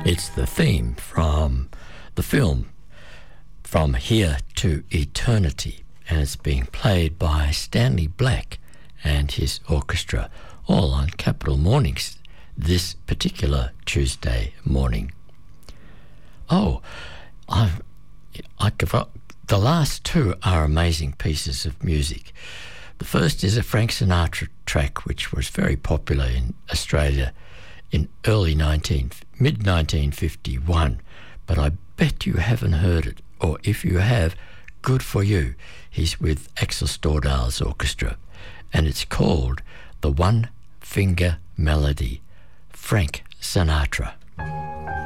It's the theme from the film From Here to Eternity, and it's being played by Stanley Black and his orchestra, all on Capital Mornings this particular Tuesday morning. Oh, I forgot. The last two are amazing pieces of music. The first is a Frank Sinatra track, which was very popular in Australia in mid-1951, but I bet you haven't heard it, or if you have, good for you. He's with Axel Stordahl's orchestra, and it's called The One Finger Melody, Frank Sinatra.